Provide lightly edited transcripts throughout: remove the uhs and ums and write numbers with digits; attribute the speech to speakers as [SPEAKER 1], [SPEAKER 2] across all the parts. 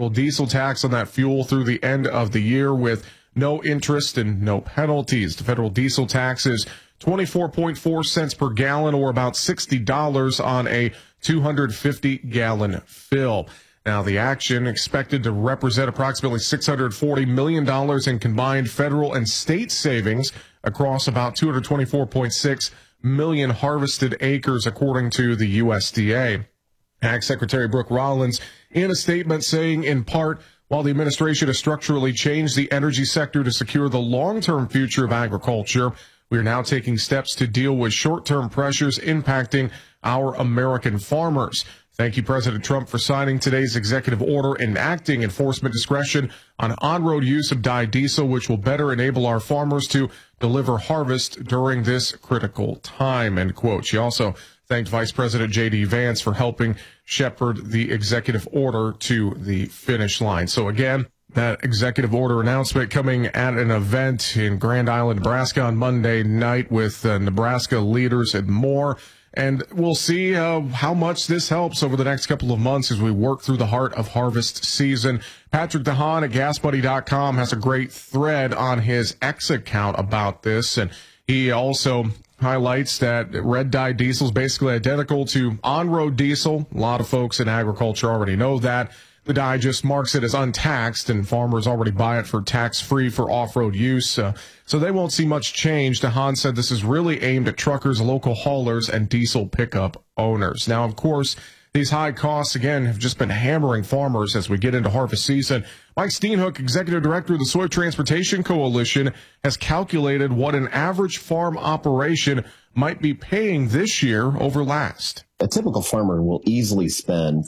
[SPEAKER 1] federal diesel tax on that fuel through the end of the year with no interest and no penalties. The federal diesel tax is 24.4 cents per gallon, or about $60 on a 250-gallon fill. Now, the action expected to represent approximately $640 million in combined federal and state savings across about 224.6 million harvested acres, according to the USDA. Ag Secretary Brooke Rollins in a statement saying, in part, while the administration has structurally changed the energy sector to secure the long-term future of agriculture, we are now taking steps to deal with short-term pressures impacting our American farmers. Thank you, President Trump, for signing today's executive order enacting enforcement discretion on on-road use of dyed diesel, which will better enable our farmers to deliver harvest during this critical time, end quote. She also thanked Vice President J.D. Vance for helping shepherd the executive order to the finish line. So again, that executive order announcement coming at an event in Grand Island, Nebraska on Monday night with Nebraska leaders and more. And we'll see how much this helps over the next couple of months as we work through the heart of harvest season. Patrick DeHaan at GasBuddy.com has a great thread on his X account about this. And he also highlights that red dye diesel is basically identical to on-road diesel. A lot of folks in agriculture already know that. The dye just marks it as untaxed, and farmers already buy it for tax-free for off-road use. So they won't see much change. DeHaan said this is really aimed at truckers, local haulers, and diesel pickup owners. Now, of course, these high costs, again, have just been hammering farmers as we get into harvest season. Mike Steenhoek, executive director of the Swift Transportation Coalition, has calculated what an average farm operation might be paying this year over last.
[SPEAKER 2] A typical farmer will easily spend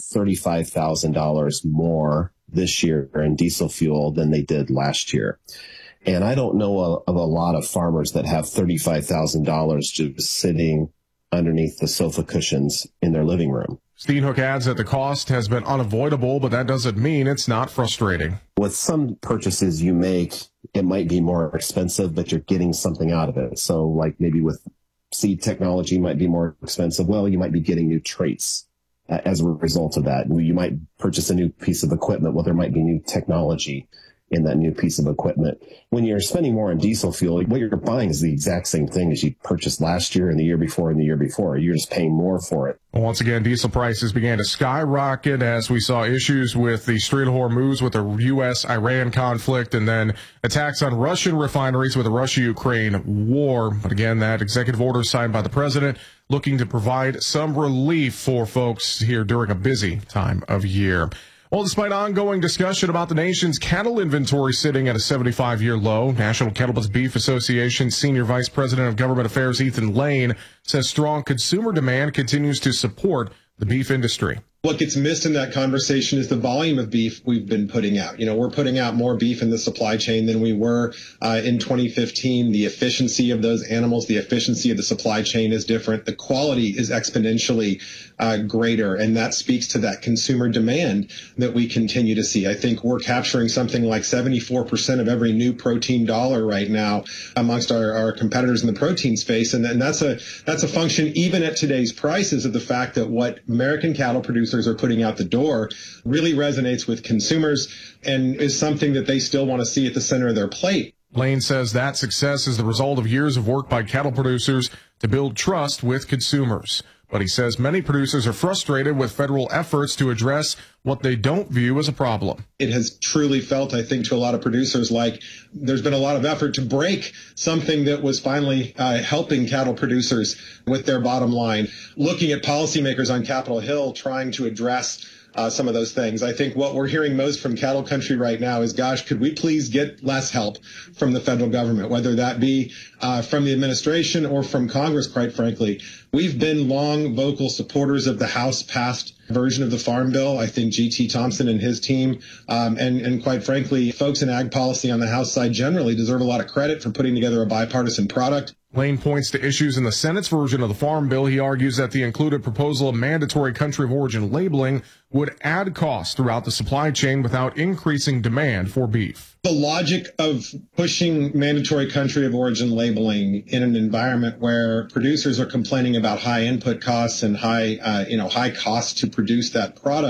[SPEAKER 2] $35,000 more this year in diesel fuel than they did last year. And I don't know of a lot of farmers that have $35,000 just sitting underneath the sofa cushions in their living room.
[SPEAKER 1] Steenhoek adds that the cost has been unavoidable, but that doesn't mean it's not frustrating.
[SPEAKER 2] With some purchases you make, it might be more expensive, but you're getting something out of it. So like maybe with seed technology might be more expensive. Well, you might be getting new traits as a result of that. You might purchase a new piece of equipment. Well, there might be new technology in that new piece of equipment. When you're spending more on diesel fuel, what you're buying is the exact same thing as you purchased last year and the year before and the year before. You're just paying more for it.
[SPEAKER 1] Once again, diesel prices began to skyrocket as we saw issues with the Strait of Hormuz with the U.S.-Iran conflict and then attacks on Russian refineries with the Russia-Ukraine war. But again, that executive order signed by the president looking to provide some relief for folks here during a busy time of year. Well, despite ongoing discussion about the nation's cattle inventory sitting at a 75-year low, National Cattlemen's Beef Association Senior Vice President of Government Affairs Ethan Lane says strong consumer demand continues to support the beef industry.
[SPEAKER 3] What gets missed in that conversation is the volume of beef we've been putting out. You know, we're putting out more beef in the supply chain than we were in 2015. The efficiency of those animals, the efficiency of the supply chain is different. The quality is exponentially greater, and that speaks to that consumer demand that we continue to see. I think we're capturing something like 74% of every new protein dollar right now amongst our competitors in the protein space, and that's a function even at today's prices of the fact that what American cattle producers are putting out the door really resonates with consumers and is something that they still want to see at the center of their plate.
[SPEAKER 1] Lane says that success is the result of years of work by cattle producers to build trust with consumers. But he says many producers are frustrated with federal efforts to address what they don't view as a problem.
[SPEAKER 3] It has truly felt, I think, to a lot of producers like there's been a lot of effort to break something that was finally helping cattle producers with their bottom line. Looking at policymakers on Capitol Hill trying to address some of those things. I think what we're hearing most from cattle country right now is, gosh, could we please get less help from the federal government, whether that be from the administration or from Congress, quite frankly. We've been long vocal supporters of the House-passed version of the Farm Bill. I think G.T. Thompson and his team, and quite frankly, folks in ag policy on the House side generally deserve a lot of credit for putting together a bipartisan product.
[SPEAKER 1] Lane points to issues in the Senate's version of the Farm Bill. He argues that the included proposal of mandatory country of origin labeling would add costs throughout the supply chain without increasing demand for beef.
[SPEAKER 3] The logic of pushing mandatory country of origin labeling in an environment where producers are complaining about high input costs and high costs to produce that product,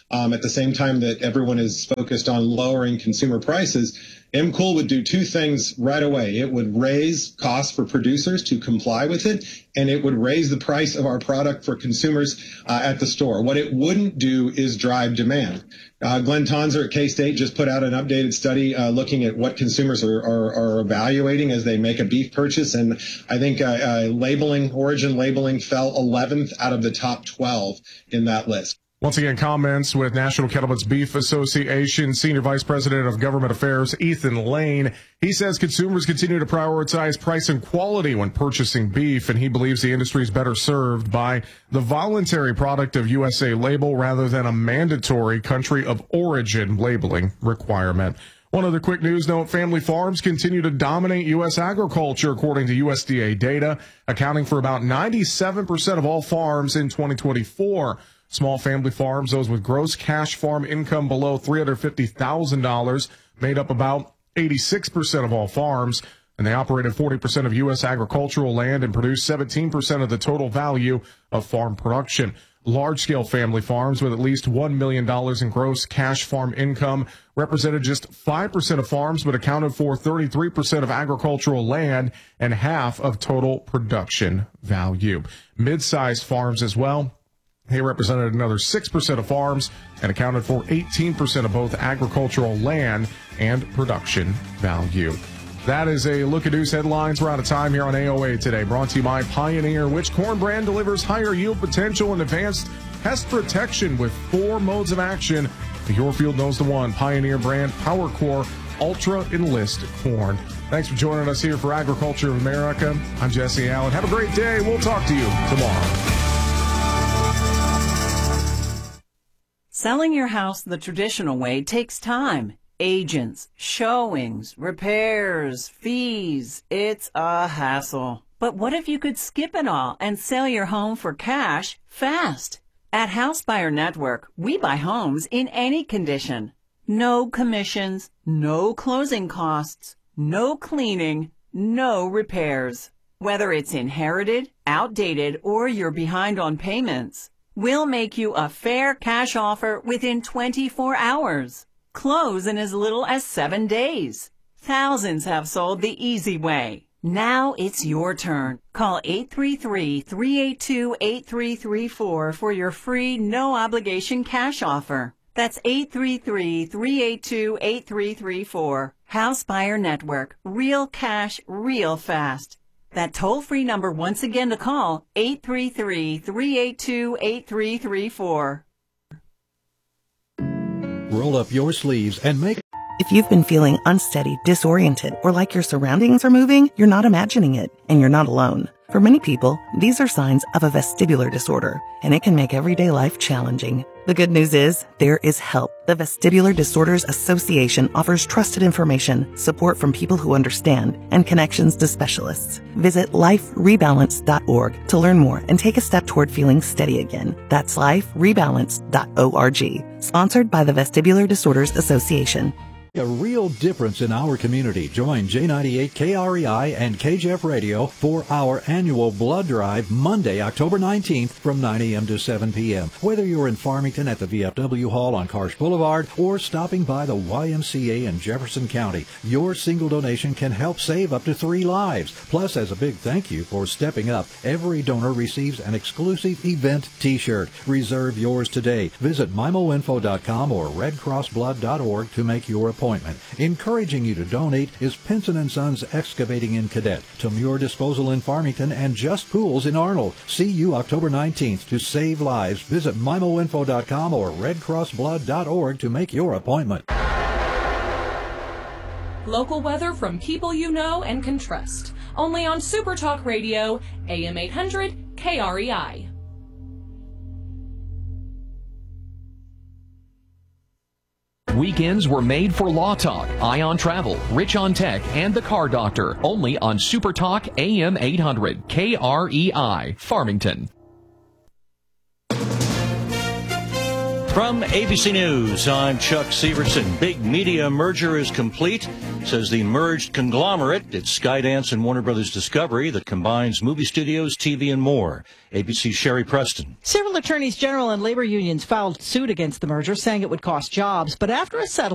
[SPEAKER 3] at the same time that everyone is focused on lowering consumer prices, MCOOL would do two things right away. It would raise costs for producers to comply with it, and it would raise the price of our product for consumers at the store. What it wouldn't do is drive demand. Glenn Tonzer at K-State just put out an updated study looking at what consumers are evaluating as they make a beef purchase, and I think origin labeling fell 11th out of the top 12 in that list.
[SPEAKER 1] Once again, comments with National Cattlemen's Beef Association Senior Vice President of Government Affairs, Ethan Lane. He says consumers continue to prioritize price and quality when purchasing beef, and he believes the industry is better served by the voluntary product of USA label rather than a mandatory country of origin labeling requirement. One other quick news note, family farms continue to dominate U.S. agriculture, according to USDA data, accounting for about 97% of all farms in 2024. Small family farms, those with gross cash farm income below $350,000, made up about 86% of all farms, and they operated 40% of U.S. agricultural land and produced 17% of the total value of farm production. Large-scale family farms with at least $1 million in gross cash farm income represented just 5% of farms, but accounted for 33% of agricultural land and half of total production value. Mid-sized farms as well. They represented another 6% of farms and accounted for 18% of both agricultural land and production value. That is a look at news headlines. We're out of time here on AOA today. Brought to you by Pioneer. Which corn brand delivers higher yield potential and advanced pest protection with 4 modes of action? Your field knows the one. Pioneer brand PowerCore Ultra Enlist Corn. Thanks for joining us here for Agriculture of America. I'm Jesse Allen. Have a great day. We'll talk to you tomorrow.
[SPEAKER 4] Selling your house the traditional way takes time. Agents, showings, repairs, fees. It's a hassle. But what if you could skip it all and sell your home for cash fast? At House Buyer Network, we buy homes in any condition. No commissions, no closing costs, no cleaning, no repairs. Whether it's inherited, outdated, or you're behind on payments, we'll make you a fair cash offer within 24 hours. Close in as little as 7 days. Thousands have sold the easy way. Now it's your turn. Call 833-382-8334 for your free, no-obligation cash offer. That's 833-382-8334. House Buyer Network. Real cash, real fast. That toll-free number once again to call, 833-382-8334.
[SPEAKER 5] Roll up your sleeves and make...
[SPEAKER 6] If you've been feeling unsteady, disoriented, or like your surroundings are moving, you're not imagining it, and you're not alone. For many people, these are signs of a vestibular disorder, and it can make everyday life challenging. The good news is, there is help. The Vestibular Disorders Association offers trusted information, support from people who understand, and connections to specialists. Visit liferebalance.org to learn more and take a step toward feeling steady again. That's liferebalance.org. Sponsored by the Vestibular Disorders Association.
[SPEAKER 5] A real difference in our community. Join J98 KREI and KJF Radio for our annual blood drive Monday, October 19th from 9 a.m. to 7 p.m. Whether you're in Farmington at the VFW Hall on Karsh Boulevard or stopping by the YMCA in Jefferson County, your single donation can help save up to 3 lives. Plus, as a big thank you for stepping up, every donor receives an exclusive event t-shirt. Reserve yours today. Visit MIMOinfo.com or redcrossblood.org to make your appointment. Encouraging you to donate is Pinson & Sons Excavating in Cadet, Tamure Disposal in Farmington, and Just Pools in Arnold. See you October 19th to save lives. Visit MIMOinfo.com or redcrossblood.org to make your appointment.
[SPEAKER 7] Local weather from people you know and can trust. Only on Super Talk Radio, AM 800 KREI.
[SPEAKER 8] Weekends were made for Law Talk, Ion Travel, Rich on Tech, and The Car Doctor. Only on Super Talk AM 800 KREI, Farmington.
[SPEAKER 9] From ABC News, I'm Chuck Severson. Big media merger is complete, says the merged conglomerate. It's Skydance and Warner Brothers Discovery that combines movie studios, TV, and more. ABC's Sherry Preston.
[SPEAKER 10] Several attorneys general and labor unions filed suit against the merger, saying it would cost jobs. But after a settlement,